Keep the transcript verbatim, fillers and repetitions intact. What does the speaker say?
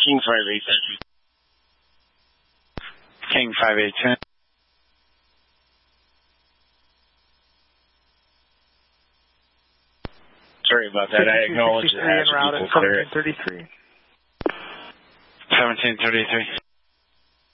King five eight. King five eight ten. Sorry about that. I acknowledge that. En route at seventeen thirty-three. seventeen thirty-three.